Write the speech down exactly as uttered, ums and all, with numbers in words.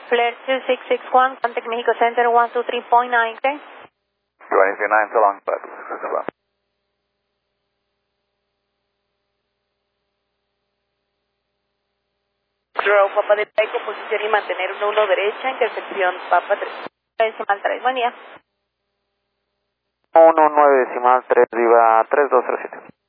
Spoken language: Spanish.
Flare two six six one, contact Mexico Center one two three point nine, okay? twenty-three nine, so long, but so long. Grow, Papa de Eco, posición y mantener uno uno derecha, intersección Papa tres. Decimal tres, buen día. uno nueve decimal tres, Viva tres dos cero siete.